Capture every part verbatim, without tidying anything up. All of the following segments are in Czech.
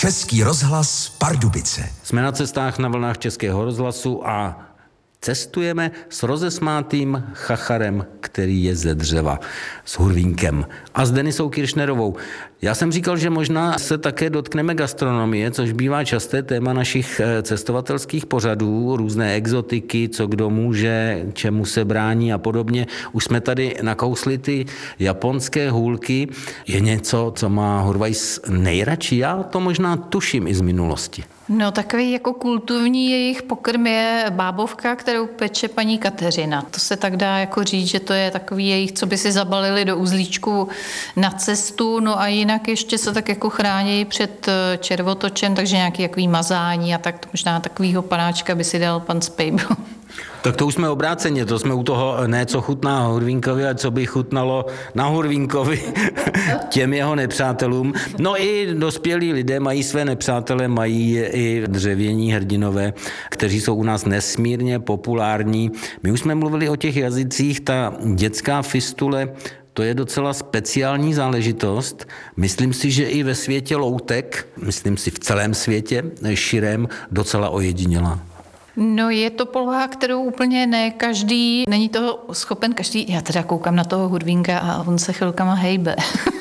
Český rozhlas Pardubice. Jsme na cestách na vlnách Českého rozhlasu a cestujeme s rozesmátým chacharem, který je ze dřeva, s Hurvínkem a s Denisou Kiršnerovou. Já jsem říkal, že možná se také dotkneme gastronomie, což bývá časté téma našich cestovatelských pořadů, různé exotiky, co kdo může, čemu se brání a podobně. Už jsme tady nakousli ty japonské hůlky. Je něco, co má Hurvajs nejradši? Já to možná tuším i z minulosti. No takový jako kultovní jejich pokrm je bábovka, kterou peče paní Kateřina. To se tak dá jako říct, že to je takový jejich, co by si zabalili do uzlíčku na cestu, no a jinak ještě se tak jako chrání před červotočem, takže nějaký takový mazání a tak to možná takovýho panáčka by si dal pan Spejbl. Tak to už jsme obráceně, to jsme u toho ne co chutná Hurvínkovi, a co by chutnalo na Hurvínkovi těm jeho nepřátelům. No i dospělí lidé mají své nepřátele, mají i dřevění hrdinové, kteří jsou u nás nesmírně populární. My už jsme mluvili o těch jazycích, ta dětská fistule, to je docela speciální záležitost. Myslím si, že i ve světě loutek, myslím si v celém světě širém, docela ojedinělá. No je to poloha, kterou úplně ne každý, není toho schopen každý, já teda koukám na toho Hurvínka a on se chvilkama hejbe.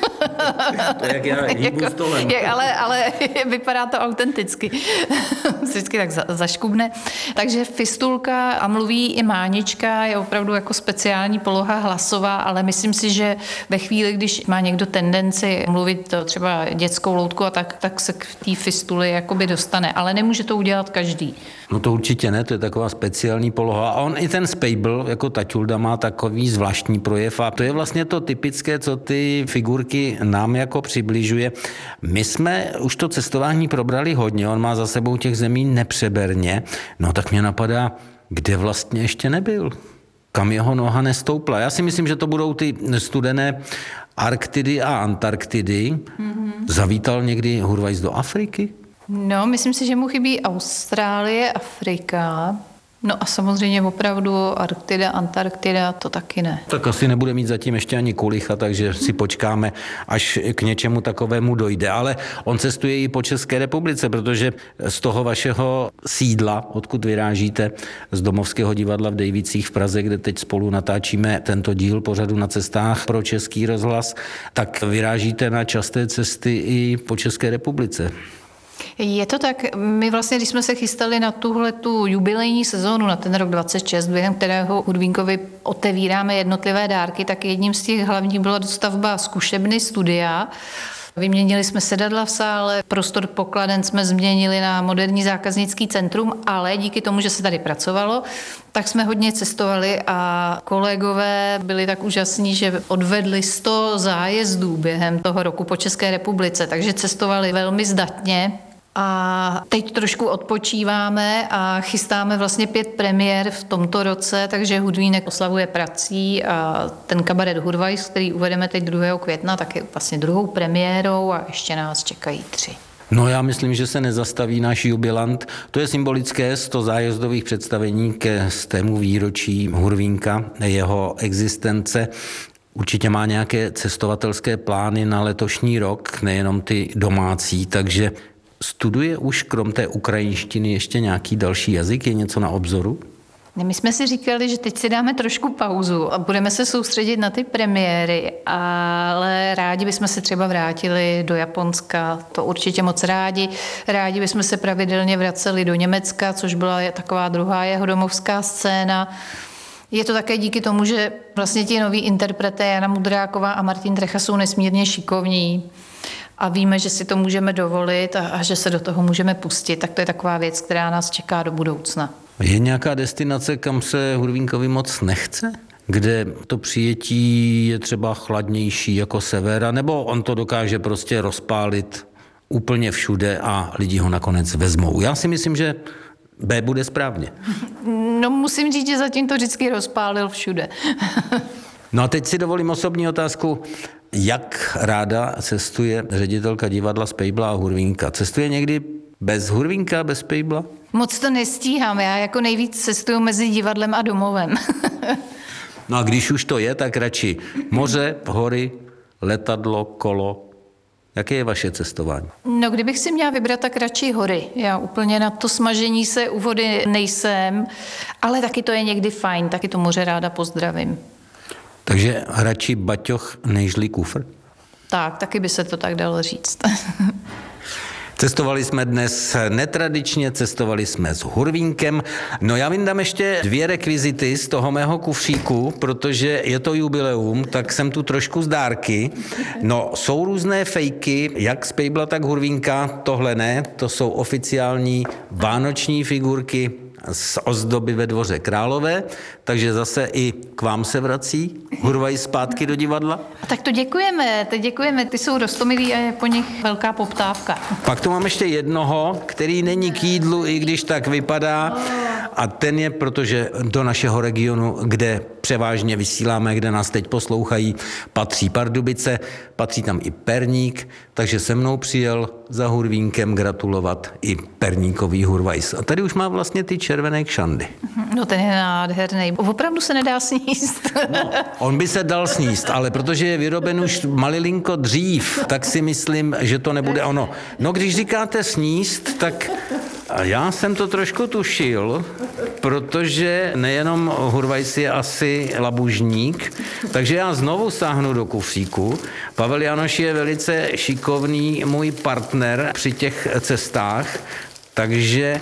To je jak já hýbu jako, stolem. Je, ale, ale vypadá to autenticky. Vždycky tak za, zaškubne. Takže fistulka a mluví i mánička je opravdu jako speciální poloha hlasová, ale myslím si, že ve chvíli, když má někdo tendenci mluvit třeba dětskou loutku a tak, tak se k té fistuli jakoby dostane. Ale nemůže to udělat každý. No to určitě ne, to je taková speciální poloha. A on i ten Spejbl, jako Taťulda, má takový zvláštní projev a to je vlastně to typické, co ty figurky nám jako přibližuje. My jsme už to cestování probrali hodně, on má za sebou těch zemí nepřeberně, no tak mě napadá, kde vlastně ještě nebyl, kam jeho noha nestoupla. Já si myslím, že to budou ty studené Arktidy a Antarktidy. Mm-hmm. Zavítal někdy Hurvajs do Afriky? No, myslím si, že mu chybí Austrálie, Afrika. No a samozřejmě opravdu Arktida, Antarktida, to taky ne. Tak asi nebude mít zatím ještě ani kulicha, takže si počkáme, až k něčemu takovému dojde. Ale on cestuje i po České republice, protože z toho vašeho sídla, odkud vyrážíte, z Domovského divadla v Dejvicích v Praze, kde teď spolu natáčíme tento díl pořadu Na cestách pro Český rozhlas, tak vyrážíte na časté cesty i po České republice. Je to tak, my vlastně, když jsme se chystali na tuhle tu jubilejní sezónu, na ten rok dvacet šest, během kterého Hurvínkovi otevíráme jednotlivé dárky, tak jedním z těch hlavních byla dostavba zkušebny studia. Vyměnili jsme sedadla v sále, prostor pokladen jsme změnili na moderní zákaznický centrum, ale díky tomu, že se tady pracovalo, tak jsme hodně cestovali a kolegové byli tak úžasní, že odvedli sto zájezdů během toho roku po České republice, takže cestovali velmi zdatně. A teď trošku odpočíváme a chystáme vlastně pět premiér v tomto roce, takže Hurvínek oslavuje prací a ten kabaret Hurvajs, který uvedeme teď druhého května, tak je vlastně druhou premiérou a ještě nás čekají tři. No já myslím, že se nezastaví náš jubilant. To je symbolické sto zájezdových představení ke stému výročí Hurvínka, jeho existence. Určitě má nějaké cestovatelské plány na letošní rok, nejenom ty domácí, takže studuje už krom té ukrajinštiny ještě nějaký další jazyk? Je něco na obzoru? My jsme si říkali, že teď si dáme trošku pauzu a budeme se soustředit na ty premiéry, ale rádi bychom se třeba vrátili do Japonska, to určitě moc rádi. Rádi bychom se pravidelně vraceli do Německa, což byla taková druhá jeho domovská scéna. Je to také díky tomu, že vlastně ti noví interpreté Jana Mudráková a Martin Trecha jsou nesmírně šikovní. A víme, že si to můžeme dovolit a, a že se do toho můžeme pustit, tak to je taková věc, která nás čeká do budoucna. Je nějaká destinace, kam se Hurvínkovi moc nechce? Kde to přijetí je třeba chladnější jako severa, nebo on to dokáže prostě rozpálit úplně všude a lidi ho nakonec vezmou? Já si myslím, že B bude správně. No musím říct, že zatím to vždycky rozpálil všude. No a teď si dovolím osobní otázku. Jak ráda cestuje ředitelka divadla Spejbla a Hurvínka? Cestuje někdy bez Hurvínka, bez Spejbla? Moc to nestíhám. Já jako nejvíc cestuju mezi divadlem a domovem. No a když už to je, tak radši moře, hory, letadlo, kolo. Jaké je vaše cestování? No, kdybych si měla vybrat, tak radši hory. Já úplně na to smažení se u vody nejsem, ale taky to je někdy fajn, taky to moře ráda pozdravím. Takže radši baťoch nežli kufr? Tak, taky by se to tak dalo říct. Cestovali jsme dnes netradičně, cestovali jsme s Hurvínkem. No já vyndám ještě dvě rekvizity z toho mého kufříku, protože je to jubileum, tak jsem tu trošku z dárky. No jsou různé fejky, jak z Pejbla, tak Hurvínka, tohle ne, to jsou oficiální vánoční figurky z ozdoby ve Dvoře Králové, takže zase i k vám se vrací Hurvajs zpátky do divadla. A tak to děkujeme, to děkujeme, ty jsou rostomilí a je po nich velká poptávka. Pak tu mám ještě jednoho, který není k jídlu, i když tak vypadá, a ten je, protože do našeho regionu, kde převážně vysíláme, kde nás teď poslouchají, patří Pardubice, patří tam i Perník, takže se mnou přijel za Hurvínkem gratulovat i perníkový Hurvajs. A tady už má vlastně ty červené kšandy. No ten je nádherný. Opravdu se nedá sníst. No, on by se dal sníst, ale protože je vyroben už malilinko dřív, tak si myslím, že to nebude ono. No když říkáte sníst, tak já jsem to trošku tušil, protože nejenom Hurvajs je asi labužník, takže já znovu sáhnu do kufříku. Pavel Janoš je velice šikovný můj partner při těch cestách, takže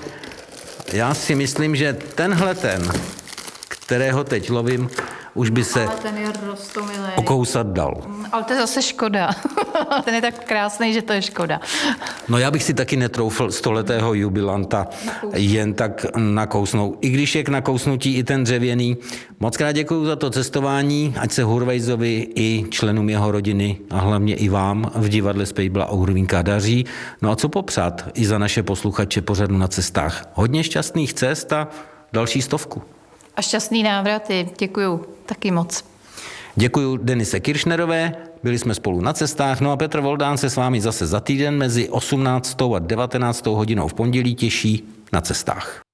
já si myslím, že tenhle ten, kterého teď lovím, už by se ten je rostomilý. okousat dal. Ale to je zase škoda. Ten je tak krásný, že to je škoda. No já bych si taky netroufl stoletého jubilanta jen tak nakousnout. I když je k nakousnutí i ten dřevěný. Moc krát děkuju za to cestování, ať se Hurvajsovi i členům jeho rodiny a hlavně i vám v divadle z Pejbla a Hurvínka daří. No a co popřát i za naše posluchače pořadu Na cestách. Hodně šťastných cest a další stovku. A šťastný návraty. Děkuju taky moc. Děkuju Denise Kiršnerové, byli jsme spolu na cestách, no a Petr Voldán se s vámi zase za týden mezi osmnáctou a devatenáctou hodinou v pondělí těší Na cestách.